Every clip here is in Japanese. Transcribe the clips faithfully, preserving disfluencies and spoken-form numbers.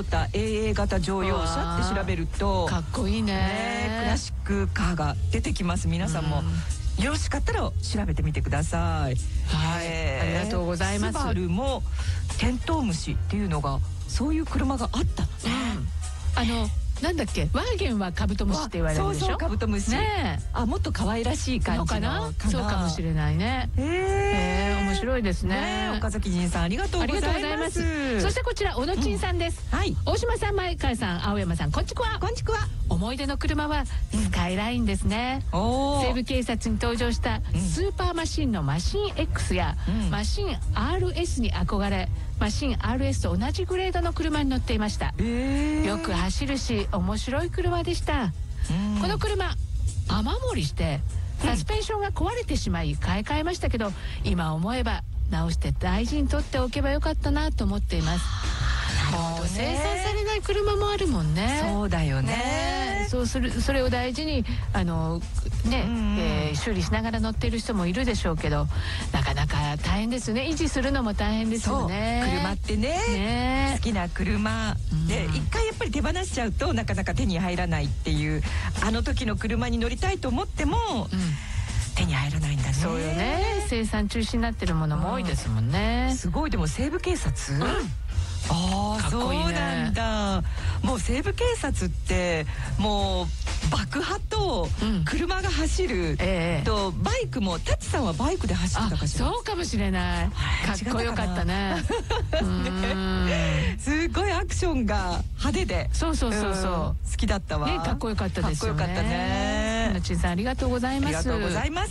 ヨタ エーエー 型乗用車って調べるとかっこいい ね, ねクラシックカーが出てきます。皆さんもよろしかったら調べてみてください。 はい、えー、ありがとうございます。 スバルもテントウムシっていうのがそういう車があったのね、 うん、あのなんだっけ、ワーゲンはカブトムシって言われるでしょ。 そうそう、カブトムシ、ね、あ、もっと可愛らしい感じのかな。 そうかもしれないね。へえ、面白いですね。ね、 岡崎仁さんありがとうございます。ありがとうございます。 そしてこちら小野珍さんです、うん、はい、大島さん、前川さん、青山さん、こんちくわ。 こんちくわ。 思い出の車はスカイラインですね、うん、西部警察に登場したスーパーマシンのマシン X や、うん、マシン アールエス に憧れ、マシン アールエス と同じグレードの車に乗っていました、えー、よく走るし面白い車でした、うん、この車雨漏りしてサスペンションが壊れてしまい買い替えましたけど、今思えば直して大事に取っておけばよかったなと思っています。もう生産されない車もあるもんね。 そうだよね。 そうする、それを大事にあのね、えー、修理しながら乗っている人もいるでしょうけど、なかなか大変ですね。維持するのも大変ですよね。 車ってね、ね、好きな車で一回やっぱり手放しちゃうとなかなか手に入らないっていう、あの時の車に乗りたいと思っても、うん、手に入らないんだね。 そうよね。生産中止になってるものも多いですもんね、うん、 すごい。でも西部警察、うん、ああ、そうなんだ。もう西部警察ってもう爆破と車が走る、うん、えー、とバイクも、タチさんはバイクで走ってたかしら。 そうかもしれない。かっこよかったね。 ね、すごいアクションが派手で、 そうそうそうそう、 好きだったわ、 ね、かっこよかったですよね。 かっこよかったね。 のちんさんありがとうございます。 ありがとうございます。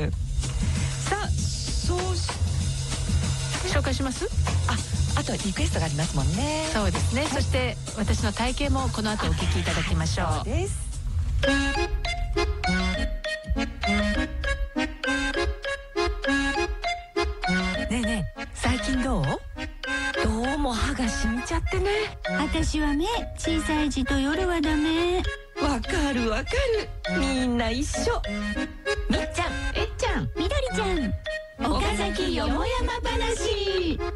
さあ、そうし紹介します。 あ、あとリクエストがありますもんね。 そうですね、はい、そして私の体型もこの後お聞きいただきましょう。 そうです。ねえねえ、最近どう？どうも歯がしみちゃってね。 私は目小さい字と夜はダメ。 わかるわかる、みんな一緒。みっちゃん、えっちゃん、 みどりちゃん、岡崎よもやま話。